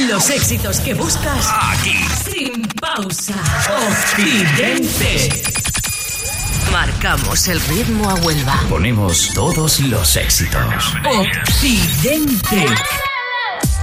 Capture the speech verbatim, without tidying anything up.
Los éxitos que buscas aquí, sin pausa. Occidente. Marcamos el ritmo a Huelva. Ponemos todos los éxitos. Occidente.